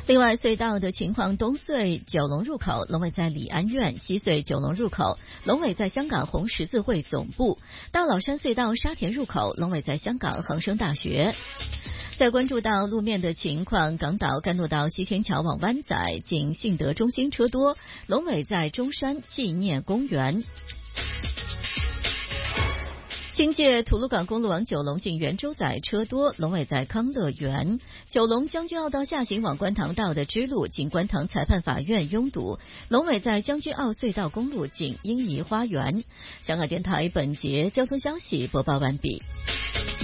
另外，隧道的情况，东隧九龙入口龙尾在礼安苑，西隧九龙入口龙尾在香港红十字会总部，大老山隧道沙田入口龙尾在香港恒生大学。再关注到路面的情况，港岛干诺道西天桥往湾仔近信德中心车多，龙尾在中山纪念公园。新界吐露港公路往九龙近圆洲仔车多，龙尾在康乐园。九龙将军澳道下行往观塘道的支路近观塘裁判法院拥堵，龙尾在将军澳隧道公路近英怡花园。香港电台本节交通消息播报完毕。